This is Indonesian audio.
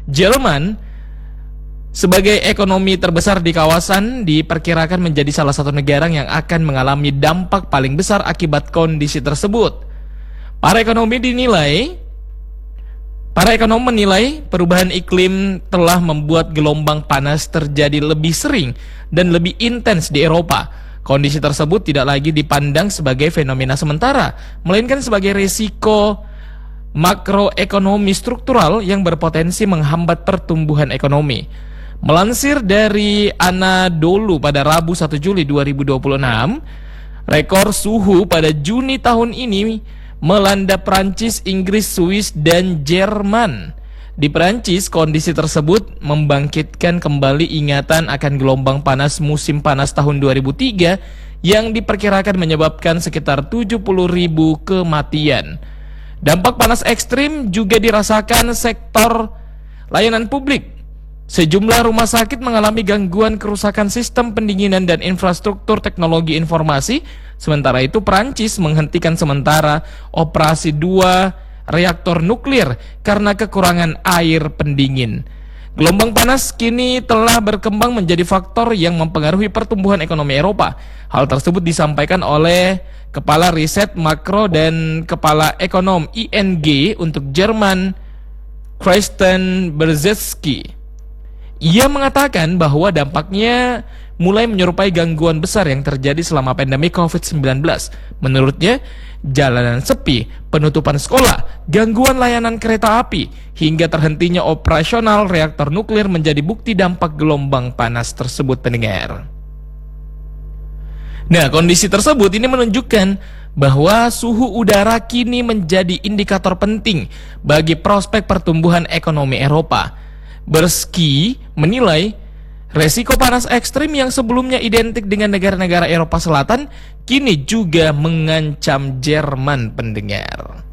Jerman sebagai ekonomi terbesar di kawasan diperkirakan menjadi salah satu negara yang akan mengalami dampak paling besar akibat kondisi tersebut. Para ekonom menilai perubahan iklim telah membuat gelombang panas terjadi lebih sering dan lebih intens di Eropa. Kondisi tersebut tidak lagi dipandang sebagai fenomena sementara, melainkan sebagai risiko makroekonomi struktural yang berpotensi menghambat pertumbuhan ekonomi. Melansir dari Anadolu pada Rabu 1 Juli 2026, rekor suhu pada Juni tahun ini melanda Prancis, Inggris, Swiss, dan Jerman. Di Prancis, kondisi tersebut membangkitkan kembali ingatan akan gelombang panas musim panas tahun 2003 yang diperkirakan menyebabkan sekitar 70.000 kematian. Dampak panas ekstrim juga dirasakan sektor layanan publik. Sejumlah rumah sakit mengalami gangguan kerusakan sistem pendinginan dan infrastruktur teknologi informasi. Sementara itu, Prancis menghentikan sementara operasi 2 reaktor nuklir karena kekurangan air pendingin. Gelombang panas kini telah berkembang menjadi faktor yang mempengaruhi pertumbuhan ekonomi Eropa. Hal tersebut disampaikan oleh Kepala Riset Makro dan Kepala Ekonom ING untuk Jerman, Christian Berzecki. Ia mengatakan bahwa dampaknya mulai menyerupai gangguan besar yang terjadi selama pandemi COVID-19. Menurutnya, jalanan sepi, penutupan sekolah, gangguan layanan kereta api, hingga terhentinya operasional reaktor nuklir menjadi bukti dampak gelombang panas tersebut, pendengar. Nah, kondisi tersebut ini menunjukkan bahwa suhu udara kini menjadi indikator penting bagi prospek pertumbuhan ekonomi Eropa. Berzecki menilai resiko panas ekstrim yang sebelumnya identik dengan negara-negara Eropa Selatan kini juga mengancam Jerman, pendengar.